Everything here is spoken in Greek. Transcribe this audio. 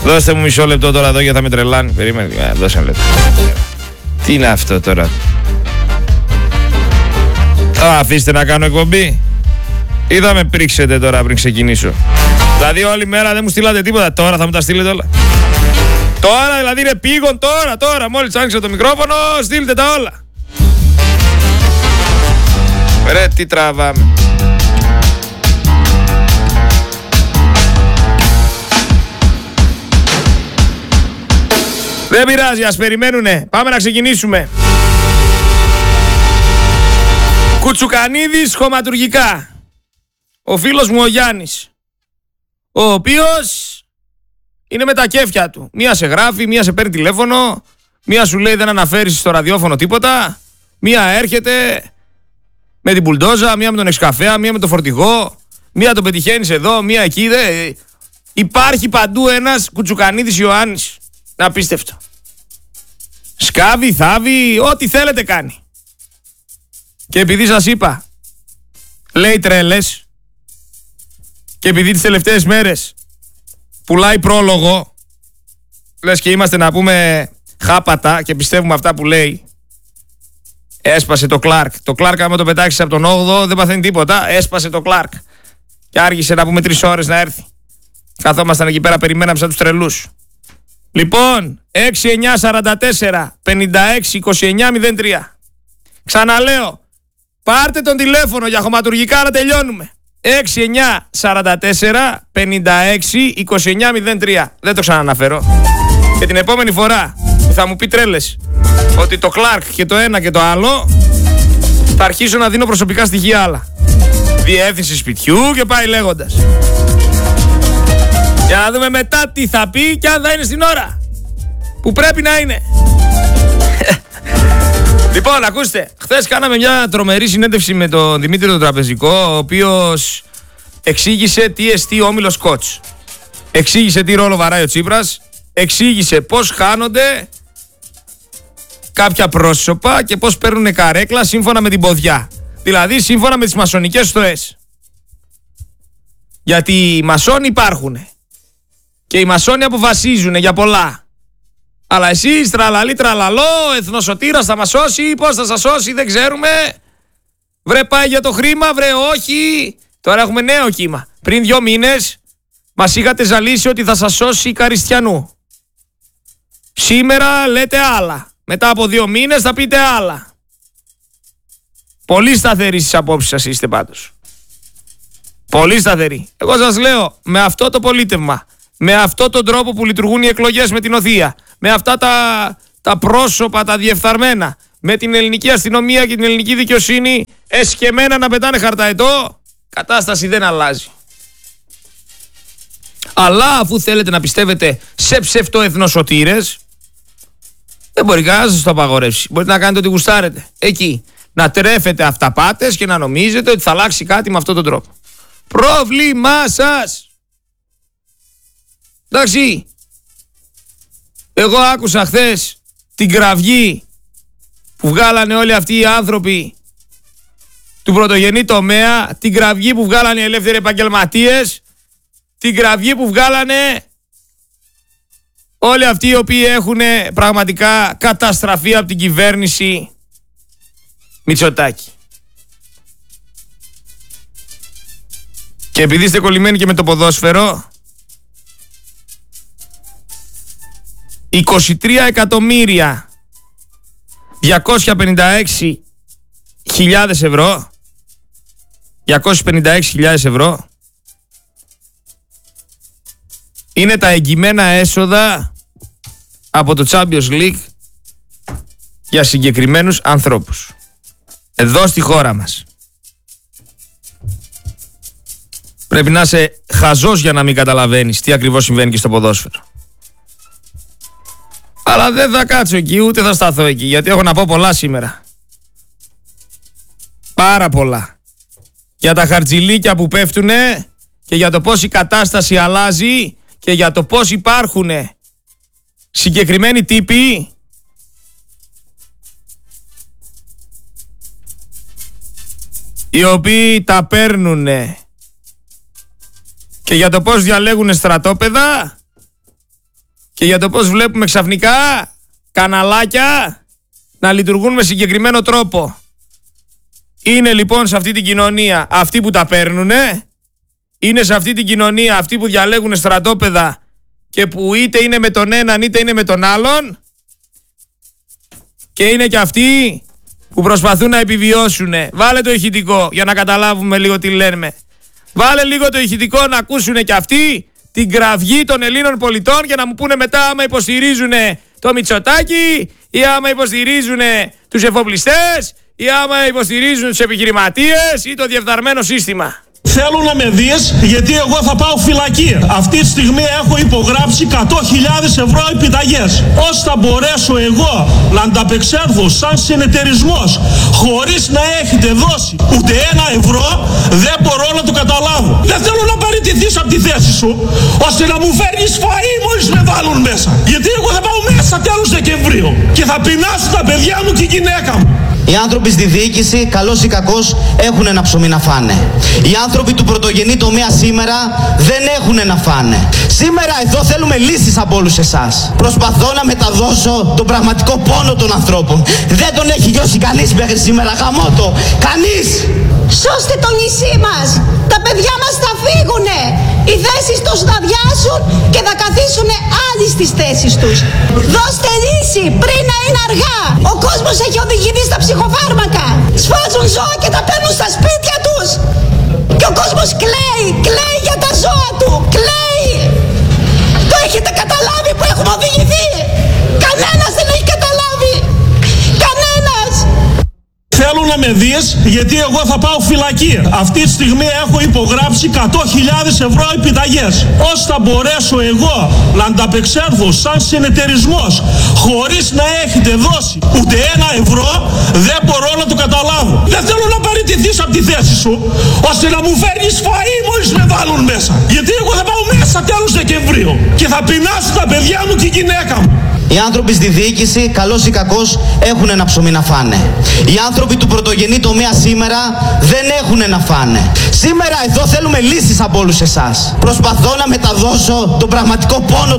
Δώστε μου μισό λεπτό τώρα εδώ γιατί θα με τρελάνει. Περίμενε, δώσε ένα λεπτό. Τι είναι αυτό τώρα? Θα αφήσετε να κάνω εκπομπή ή θα με πρίξετε τώρα πριν ξεκινήσω? Δηλαδή όλη μέρα δεν μου στείλατε τίποτα, τώρα θα μου τα στείλετε όλα? Τώρα δηλαδή είναι πήγον, τώρα μόλις άνοιξα το μικρόφωνο, στείλτε τα όλα. Ρε τι τραβάμε. Δεν πειράζει, ας περιμένουνε. Πάμε να ξεκινήσουμε. Κουτσουκανίδης χωματουργικά. Ο φίλος μου ο Γιάννης, ο οποίος είναι με τα κέφια του. Μία σε γράφει, μία σε παίρνει τηλέφωνο, μία σου λέει δεν αναφέρεις στο ραδιόφωνο τίποτα, μία έρχεται με την μπουλντόζα, μία με τον εξκαφέα, μία με το φορτηγό, μία τον πετυχαίνεις εδώ, μία εκεί. Υπάρχει παντού ένας Κουτσουκανίδης Ιωάννης. Απίστευτο. Σκάβει, θάβει, ό,τι θέλετε κάνει. Και επειδή σας είπα, λέει τρέλες, και επειδή τις τελευταίες μέρες πουλάει πρόλογο, λες και είμαστε να πούμε χάπατα και πιστεύουμε αυτά που λέει, έσπασε το Κλάρκ. Το Κλάρκ άμα το πετάξεις από τον 8ο δεν παθαίνει τίποτα, έσπασε το Κλάρκ. Και άργησε να πούμε 3 ώρες να έρθει. Καθόμασταν εκεί πέρα, περιμέναμε σαν τους τρελούς. Λοιπόν, 6944 56 29 03. Ξαναλέω, πάρτε τον τηλέφωνο για χωματουργικά να τελειώνουμε. 6944 56 29 03. Δεν το ξαναναφέρω. Και την επόμενη φορά που θα μου πει τρέλες ότι το Κλάρκ και το ένα και το άλλο, θα αρχίσω να δίνω προσωπικά στοιχεία άλλα. Διεύθυνση σπιτιού και πάει λέγοντας. Για να δούμε μετά τι θα πει και αν θα είναι στην ώρα που πρέπει να είναι. Λοιπόν, ακούστε, χθες κάναμε μια τρομερή συνέντευξη με τον Δημήτρη τον Τραπεζικό, ο οποίος εξήγησε τι εστί όμιλος Κότς. Εξήγησε τι ρόλο βαράει ο Τσίπρας, εξήγησε πώς χάνονται κάποια πρόσωπα και πώς παίρνουν καρέκλα σύμφωνα με την ποδιά. Δηλαδή σύμφωνα με τις μασονικές στοές. Γιατί οι μασόνοι υπάρχουν και οι μασόνοι αποφασίζουν για πολλά. Αλλά εσείς τραλαλή τραλαλό, εθνοσωτήρας θα μας σώσει, πώς θα σας σώσει δεν ξέρουμε. Βρε πάει για το χρήμα, βρε όχι. Τώρα έχουμε νέο κύμα. Πριν 2 μήνες μας είχατε ζαλίσει ότι θα σας σώσει η Καριστιανού. Σήμερα λέτε άλλα. Μετά από 2 μήνες θα πείτε άλλα. Πολύ σταθεροί στις απόψεις σας είστε πάντως. Πολύ σταθεροί. Εγώ σας λέω, με αυτό το πολίτευμα, με αυτό τον τρόπο που λειτουργούν οι εκλογές με την Οθεία, με αυτά τα πρόσωπα, τα διεφθαρμένα, με την ελληνική αστυνομία και την ελληνική δικαιοσύνη εσκεμμένα να πετάνε χαρταετό, κατάσταση δεν αλλάζει. Αλλά αφού θέλετε να πιστεύετε σε ψευτοεθνοσωτήρες, δεν μπορεί κανένας να σας το απαγορεύσει. Μπορείτε να κάνετε ό,τι γουστάρετε. Εκεί. Να τρέφετε αυταπάτες και να νομίζετε ότι θα αλλάξει κάτι με αυτόν τον τρόπο. Πρόβλημά σας. Εντάξει. Εγώ άκουσα χθες την κραυγή που βγάλανε όλοι αυτοί οι άνθρωποι του πρωτογενή τομέα, την κραυγή που βγάλανε οι ελεύθεροι επαγγελματίες, την κραυγή που βγάλανε όλοι αυτοί οι οποίοι έχουν πραγματικά καταστραφεί από την κυβέρνηση Μητσοτάκη. Και επειδή είστε κολλημένοι και με το ποδόσφαιρο, 23.256.000 ευρώ, 256.000 ευρώ είναι τα εγγυημένα έσοδα από το Champions League για συγκεκριμένους ανθρώπους εδώ στη χώρα μας. Πρέπει να είσαι χαζός για να μην καταλαβαίνεις τι ακριβώς συμβαίνει και στο ποδόσφαιρο. Αλλά δεν θα κάτσω εκεί, ούτε θα σταθώ εκεί, γιατί έχω να πω πολλά σήμερα. Πάρα πολλά. Για τα χαρτζηλίκια που πέφτουνε και για το πώς η κατάσταση αλλάζει και για το πώς υπάρχουν συγκεκριμένοι τύποι οι οποίοι τα παίρνουνε και για το πώς διαλέγουν στρατόπεδα και για το πώς βλέπουμε ξαφνικά καναλάκια να λειτουργούν με συγκεκριμένο τρόπο. Είναι λοιπόν σε αυτή την κοινωνία αυτοί που τα παίρνουνε, είναι σε αυτή την κοινωνία αυτοί που διαλέγουν στρατόπεδα και που είτε είναι με τον έναν είτε είναι με τον άλλον, και είναι και αυτοί που προσπαθούν να επιβιώσουν. Βάλε το ηχητικό για να καταλάβουμε λίγο τι λέμε. Βάλε λίγο το ηχητικό να ακούσουν και αυτοί την κραυγή των Ελλήνων πολιτών και να μου πούνε μετά άμα υποστηρίζουν το Μητσοτάκη ή άμα υποστηρίζουν τους εφοπλιστές ή άμα υποστηρίζουν τους επιχειρηματίες ή το διεφθαρμένο σύστημα. Θέλω να με δεις, γιατί εγώ θα πάω φυλακή. Αυτή τη στιγμή έχω υπογράψει 100.000 ευρώ επιταγές. Πώς θα μπορέσω εγώ να ανταπεξέλθω σαν συνεταιρισμός χωρίς να έχετε δώσει ούτε ένα ευρώ, δεν μπορώ να το καταλάβω. Δεν θέλω να παραιτηθείς από τη θέση σου, ώστε να μου φέρνεις φαΐ μόλις με βάλουν μέσα. Γιατί εγώ θα πάω μέσα τέλος Δεκεμβρίου και θα πεινάσω τα παιδιά μου και η γυναίκα μου. Οι άνθρωποι στη διοίκηση, καλώς ή κακώς, έχουν ένα ψωμί να φάνε. Οι άνθρωποι του πρωτογενή τομέα σήμερα δεν έχουν να φάνε. Σήμερα εδώ θέλουμε λύσεις από όλους εσάς. Προσπαθώ να μεταδώσω τον πραγματικό πόνο των ανθρώπων. Δεν τον έχει νιώσει κανείς μέχρι σήμερα, γαμώτο. Κανείς! Σώστε το νησί μας! Τα παιδιά μας θα φύγουνε! Οι θέσεις τους θα βιάσουν και θα καθίσουν άλλοι στις θέσεις τους. Δώστε λύση πριν να είναι αργά! Ο κόσμος έχει οδηγηθεί στα ψυχοφάρμακα! Σφάζουν ζώα και τα παίρνουν στα σπίτια τους! Και ο κόσμος κλαίει για τα ζώα του! Κλαίει! Το έχετε καταλάβει που έχουμε οδηγηθεί! Κανένας δεν έχει καταλάβει! Κανένας! Θέλω να με δεις, γιατί εγώ θα πάω φυλακή. Αυτή τη στιγμή έχω υπογράψει 100.000 ευρώ επιταγές. Πώς θα μπορέσω εγώ να ανταπεξέλθω σαν συνεταιρισμός χωρίς να έχετε δώσει ούτε ένα ευρώ, δεν μπορώ να το καταλάβω. Δεν θέλω να παραιτηθείς από τη θέση σου, ώστε να μου φέρνεις φαΐ μόλις με βάλουν μέσα. Γιατί εγώ θα πάω μέσα τέλος Δεκεμβρίου και θα πεινάσω τα παιδιά μου και η γυναίκα μου. Οι άνθρωποι στη διοίκηση, καλώς ή κακώς, έχουν ένα ψωμί να φάνε. Οι άνθρωποι του πρωτογενή τομέα σήμερα δεν έχουν να φάνε. Σήμερα εδώ θέλουμε λύσεις από όλους εσάς. Προσπαθώ να μεταδώσω τον πραγματικό πόνο